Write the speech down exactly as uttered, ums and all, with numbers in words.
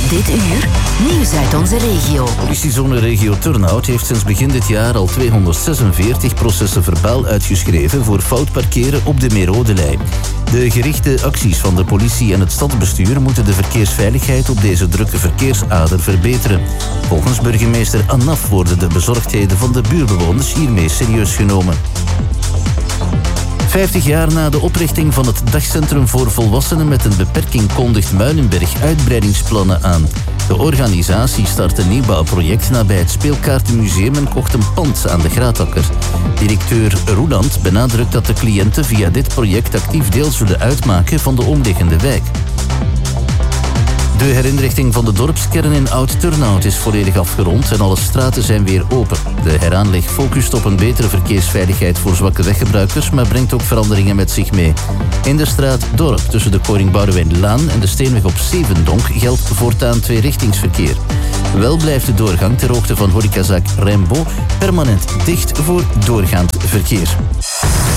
Dit uur, nieuws uit onze regio. Politiezone regio Turnhout heeft sinds begin dit jaar al tweehonderdzesenveertig processen verbaal uitgeschreven voor fout parkeren op de Meerode-lijn. De gerichte acties van de politie en het stadsbestuur moeten de verkeersveiligheid op deze drukke verkeersader verbeteren. Volgens burgemeester Annaf worden de bezorgdheden van de buurbewoners hiermee serieus genomen. Vijftig jaar na de oprichting van het dagcentrum voor volwassenen met een beperking kondigt Muilenberg uitbreidingsplannen aan. De organisatie start een nieuwbouwproject nabij het Speelkaartenmuseum en kocht een pand aan de Graatakker. Directeur Roeland benadrukt dat de cliënten via dit project actief deel zullen uitmaken van de omliggende wijk. De herinrichting van de dorpskern in Oud-Turnhout is volledig afgerond en alle straten zijn weer open. De heraanleg focust op een betere verkeersveiligheid voor zwakke weggebruikers, maar brengt ook veranderingen met zich mee. In de straat Dorp tussen de Koning Boudewijnlaan en de Steenweg op Zevendonk geldt voortaan tweerichtingsverkeer. Wel blijft de doorgang ter hoogte van horecazaak Rembo permanent dicht voor doorgaand verkeer.